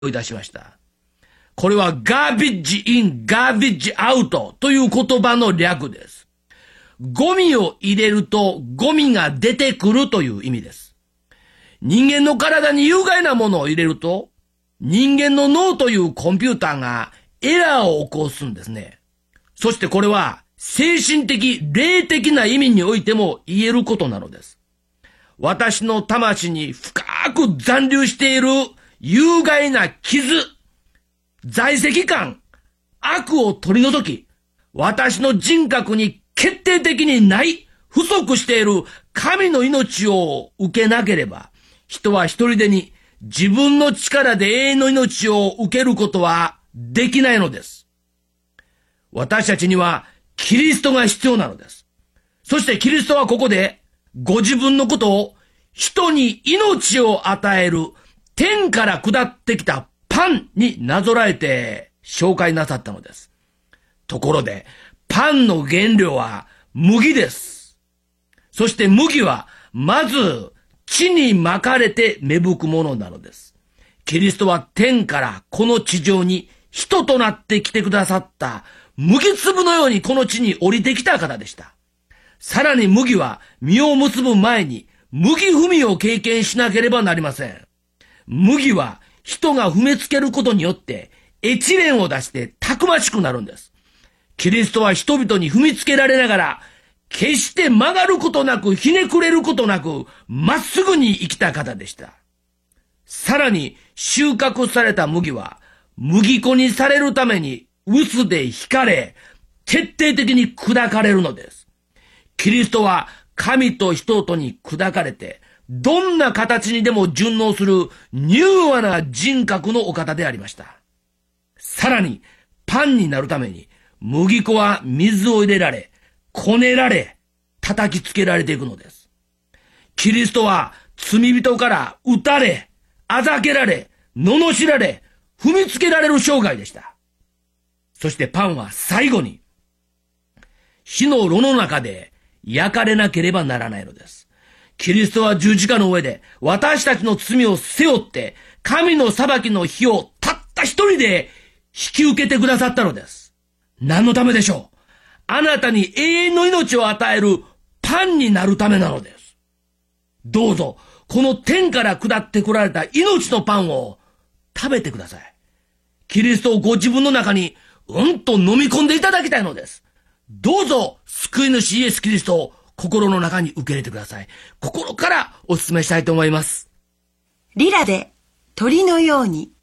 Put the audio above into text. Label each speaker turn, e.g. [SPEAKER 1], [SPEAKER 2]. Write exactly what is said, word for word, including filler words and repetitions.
[SPEAKER 1] をいたしました。これはガーベッジイン、ガーベッジアウトという言葉の略です。ゴミを入れるとゴミが出てくるという意味です。人間の体に有害なものを入れると、人間の脳というコンピューターがエラーを起こすんですね。そしてこれは精神的、霊的な意味においても言えることなのです。私の魂に深く残留している有害な傷、在籍感、悪を取り除き、私の人格に決定的にない、不足している神の命を受けなければ、人は一人でに自分の力で永遠の命を受けることはできないのです。私たちにはキリストが必要なのです。そしてキリストはここでご自分のことを人に命を与える天から下ってきたパンになぞらえて紹介なさったのです。ところでパンの原料は麦です。そして麦はまず地にまかれて芽吹くものなのです。キリストは天からこの地上に人となってきてくださった麦粒のようにこの地に降りてきた方でした。さらに麦は実を結ぶ前に麦踏みを経験しなければなりません。麦は人が踏みつけることによってエチレンを出してたくましくなるんです。キリストは人々に踏みつけられながら決して曲がることなくひねくれることなくまっすぐに生きた方でした。さらに収穫された麦は麦粉にされるために臼でひかれ徹底的に砕かれるのです。キリストは神と人とに砕かれてどんな形にでも順応する柔和な人格のお方でありました。さらにパンになるために麦粉は水を入れられこねられ叩きつけられていくのです。キリストは罪人から撃たれあざけられ罵られ踏みつけられる生涯でした。そしてパンは最後に火の炉の中で焼かれなければならないのです。キリストは十字架の上で私たちの罪を背負って神の裁きの火をたった一人で引き受けてくださったのです。何のためでしょう？あなたに永遠の命を与えるパンになるためなのです。どうぞこの天から下ってこられた命のパンを食べてください。キリストをご自分の中にうんと飲み込んでいただきたいのです。どうぞ救い主イエス・キリストを心の中に受け入れてください。心からお勧めしたいと思います。
[SPEAKER 2] リラで鳥のように。